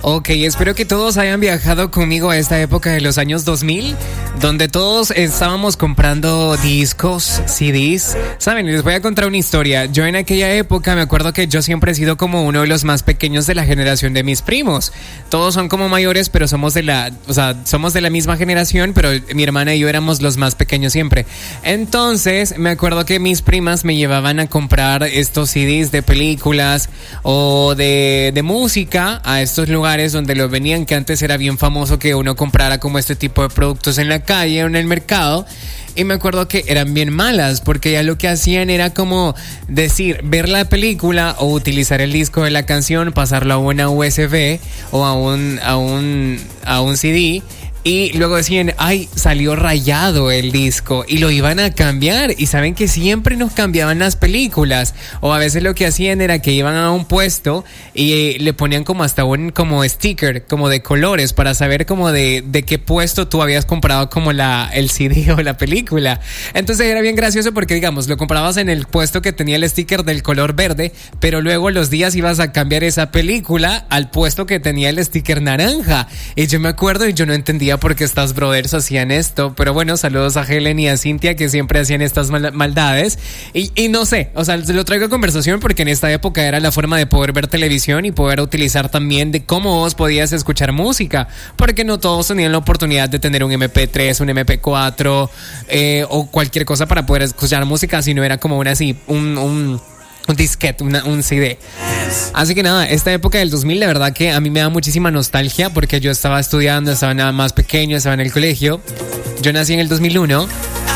Ok, espero que todos hayan viajado conmigo a esta época de los años 2000, donde todos estábamos comprando discos, CDs. Saben, les voy a contar una historia. Yo en aquella época me acuerdo que yo siempre he sido como uno de los más pequeños de la generación de mis primos. Todos son como mayores, pero somos de la misma generación, pero mi hermana y yo éramos los más pequeños siempre. Entonces, me acuerdo que mis primas me llevaban a comprar estos CDs de películas o de música a estos lugares donde lo venían, que antes era bien famoso que uno comprara como este tipo de productos en la calle o en el mercado. Y me acuerdo que eran bien malas, porque ya lo que hacían era como decir, ver la película o utilizar el disco de la canción, pasarlo a una USB o a un CD. Y luego decían, ay, salió rayado el disco, y lo iban a cambiar. Y saben que siempre nos cambiaban las películas. O a veces lo que hacían era que iban a un puesto y le ponían como hasta un como sticker, como de colores, para saber como de qué puesto tú habías comprado como el CD o la película. Entonces era bien gracioso porque, digamos, lo comprabas en el puesto que tenía el sticker del color verde, pero luego los días ibas a cambiar esa película al puesto que tenía el sticker naranja. Y yo me acuerdo y yo no entendía por qué estas brothers hacían esto, pero bueno, saludos a Helen y a Cintia, que siempre hacían estas maldades, y no sé, o sea, se lo traigo a conversación porque en esta época era la forma de poder ver televisión y poder utilizar también de cómo vos podías escuchar música, porque no todos tenían la oportunidad de tener un MP3, un MP4 o cualquier cosa para poder escuchar música, sino era como un disquete, un CD. Así que nada, esta época del 2000 de verdad que a mí me da muchísima nostalgia, porque yo estaba estudiando, estaba nada más pequeño, estaba en el colegio. Yo nací en el 2001.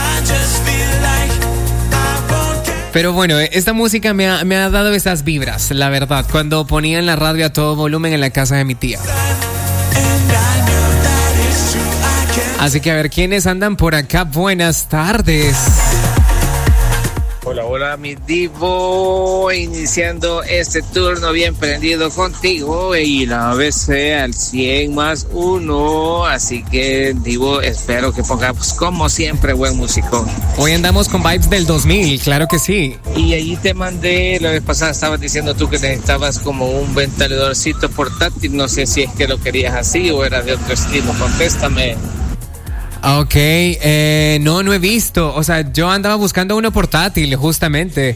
Pero bueno, esta música me ha dado esas vibras, la verdad, cuando ponía en la radio a todo volumen en la casa de mi tía. Así que a ver, ¿quiénes andan por acá? Buenas tardes. Hola, hola, mi Divo, iniciando este turno bien prendido contigo y la ABC al 100+1, así que Divo, espero que pongamos como siempre buen músico. Hoy andamos con vibes del 2000, claro que sí. Y ahí te mandé, la vez pasada estabas diciendo tú que necesitabas como un ventiladorcito portátil, no sé si es que lo querías así o era de otro estilo, contéstame. Ok, no he visto. O sea, yo andaba buscando uno portátil, justamente.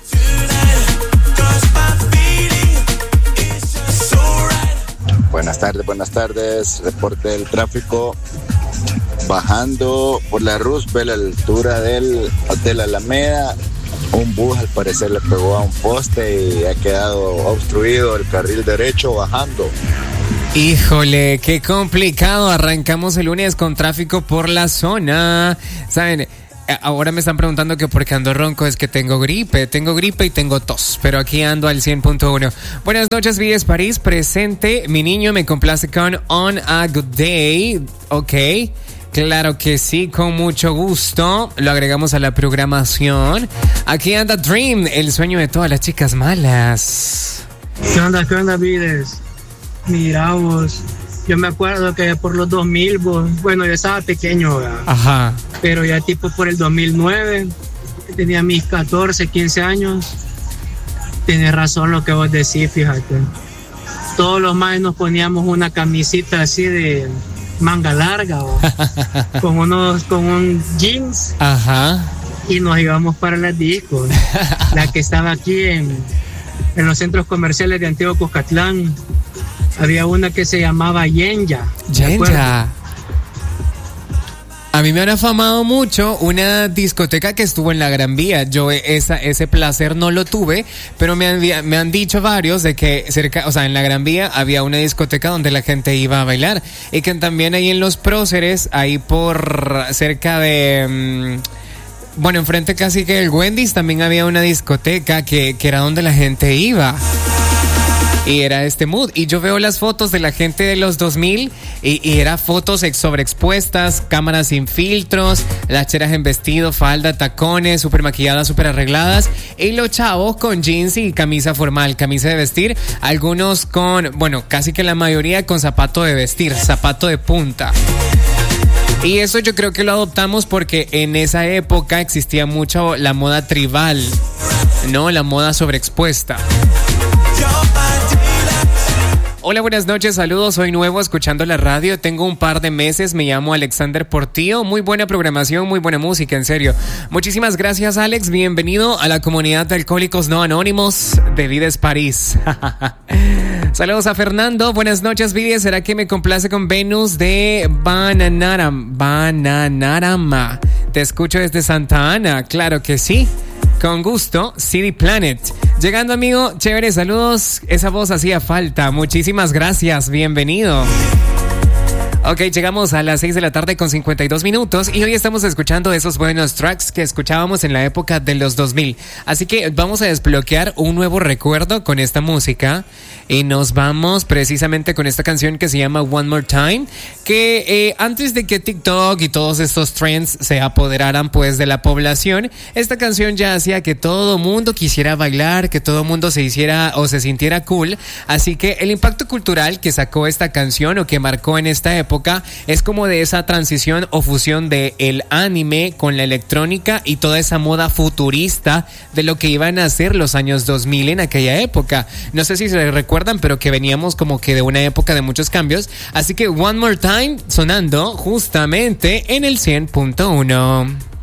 Buenas tardes. Reporte del tráfico. Bajando por la Roosevelt a la altura del Hotel Alameda. Un bus al parecer le pegó a un poste y ha quedado obstruido el carril derecho bajando. Híjole, qué complicado. Arrancamos el lunes con tráfico por la zona. Saben, ahora me están preguntando que por qué ando ronco. Es que tengo gripe y tengo tos, pero aquí ando al 100.1. Buenas noches, Villas París, presente. Mi niño me complace con On a Good Day. Ok, claro que sí, con mucho gusto. Lo agregamos a la programación. Aquí anda Dream, el sueño de todas las chicas malas. ¿Qué onda, Vides? Mira vos, yo me acuerdo que por los 2000, bueno, yo estaba pequeño, ¿verdad? Ajá. Pero ya tipo por el 2009, tenía mis 14, 15 años, tenés razón lo que vos decís, fíjate. Todos los maes nos poníamos una camisita así de manga larga, con un jeans. Ajá. Y nos íbamos para las discos, la que estaba aquí en los centros comerciales de Antiguo Cuscatlán. Había una que se llamaba Yenya. A mí me han afamado mucho una discoteca que estuvo en la Gran Vía. Yo ese placer no lo tuve, pero me han dicho varios de que cerca, o sea, en la Gran Vía había una discoteca donde la gente iba a bailar, y que también ahí en Los Próceres, ahí por cerca de bueno, enfrente casi que del Wendy's, también había una discoteca que era donde la gente iba. Y era este mood. Y yo veo las fotos de la gente de los 2000 y era fotos sobreexpuestas, cámaras sin filtros, las cheras en vestido, falda, tacones, súper maquilladas, súper arregladas. Y los chavos con jeans y camisa formal, camisa de vestir. Algunos con, bueno, casi que la mayoría con zapato de vestir, zapato de punta. Y eso yo creo que lo adoptamos porque en esa época existía mucho la moda tribal, ¿no? La moda sobreexpuesta. Hola, buenas noches, saludos, soy nuevo escuchando la radio, tengo un par de meses, me llamo Alexander Portillo, muy buena programación, muy buena música, en serio. Muchísimas gracias, Alex, bienvenido a la comunidad de Alcohólicos No Anónimos de Vides París. Saludos a Fernando, buenas noches, Vides, ¿será que me complace con Venus de Bananarama? Te escucho desde Santa Ana, claro que sí. Con gusto, CD Planet. Llegando, amigo, chévere, saludos. Esa voz hacía falta. Muchísimas gracias, bienvenido. Ok, llegamos a las 6 de la tarde con 52 minutos y hoy estamos escuchando esos buenos tracks que escuchábamos en la época de los 2000. Así que vamos a desbloquear un nuevo recuerdo con esta música y nos vamos precisamente con esta canción que se llama One More Time, que antes de que TikTok y todos estos trends se apoderaran pues de la población, esta canción ya hacía que todo mundo quisiera bailar, que todo mundo se hiciera o se sintiera cool. Así que el impacto cultural que sacó esta canción o que marcó en esta época es como de esa transición o fusión de el anime con la electrónica y toda esa moda futurista de lo que iban a ser los años 2000 en aquella época. No sé si se recuerdan, pero que veníamos como que de una época de muchos cambios. Así que One More Time sonando justamente en el 100.1.